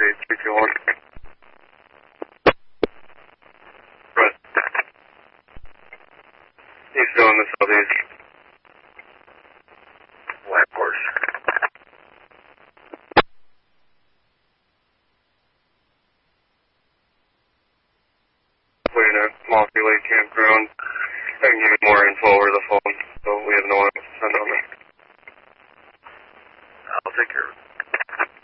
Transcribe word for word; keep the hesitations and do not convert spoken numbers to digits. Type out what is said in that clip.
eight three two one. Right. He's still in the southeast. White horse. Playing at Mossy Lake Campground. I can give you more info over the phone.